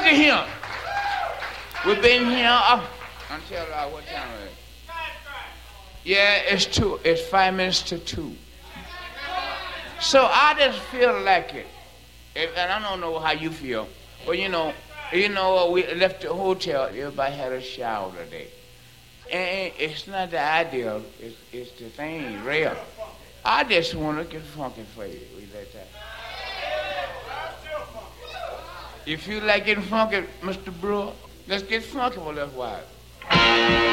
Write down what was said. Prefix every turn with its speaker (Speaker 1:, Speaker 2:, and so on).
Speaker 1: at here. We've been here until what time is it? Yeah, it's 2. It's 5 minutes to 2. So I just feel like it. And I don't know how you feel. But you know, we left the hotel. Everybody had a shower today. And it's not the ideal. It's the thing, real. I just want to get funky for you. We let that. If you like getting funky, Mr. Brewer, let's get funky for a little while.